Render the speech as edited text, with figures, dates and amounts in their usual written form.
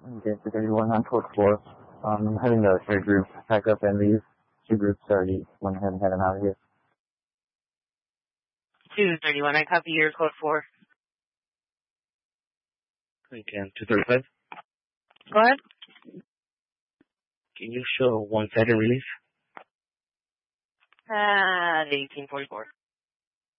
Okay, so 31 on code 4. I'm having the third group pack up and leave. Two groups already went ahead and heading out of here. 231, I copy your code 4. Again, 235. Go ahead. Can you show one-sided release? At 1844.